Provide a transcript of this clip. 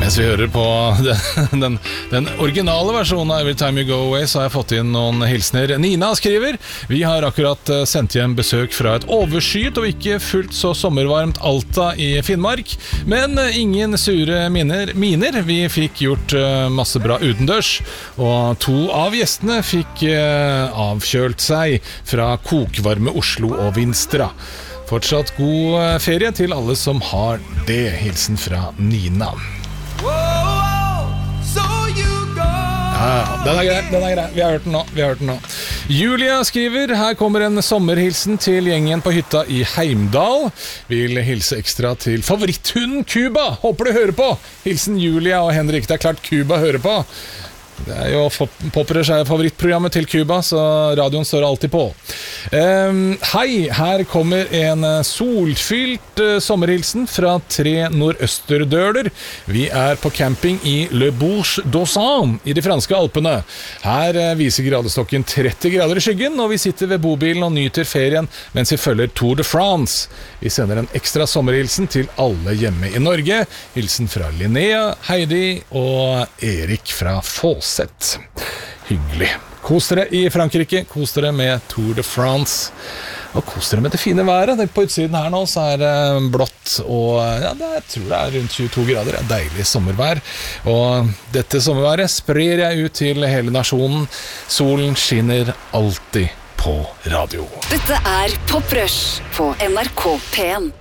Mens vi hører på den originale versjonen av Every Time You Go Away, så har jeg fått inn noen hilsner. Nina skriver: Vi har akkurat sendt hjem besøk fra et overskyet og ikke fullt så sommervarmt Alta i Finnmark, men ingen sure miner. Vi fikk gjort masse bra utendørs, og 2 av gjestene fikk avkjølt seg fra kokvarme Oslo og Vinstra. Fortsatt god ferie til alle som har det. Hilsen fra Nina. Den er grei. Vi har hørt den nå. Julia skriver: Her kommer en sommerhilsen til gjengen på hytta i Heimdal. Vil hilse ekstra til favoritthunden Cuba. Håper du hører på. Hilsen Julia og Henrik. Det er klart Cuba hører på. Det er jo Popprørs favorittprogrammet til Cuba, så radioen står alltid på. Hei, her kommer en solfylt sommerhilsen fra 3 nordøsterdøler. Vi er på camping i Le Bourg d'Ossam i de franske Alpene. Her viser gradestokken 30 grader i skyggen, og vi sitter ved bobilen og nyter ferien mens vi følger Tour de France. Vi sender en ekstra sommerhilsen til alle hjemme i Norge. Hilsen fra Linnea, Heidi og Erik fra Fås. Hyggelig. Kos dere i Frankrike, kos dere med Tour de France, og kos dere med det fine været. På utsiden her nå så er det blått, og ja, jeg tror det er rundt 22 grader. Det er deilig sommervær, og dette sommerværet sprer jeg ut til hele nasjonen. Solen skinner alltid på radio. Dette er Poprush på NRK P1.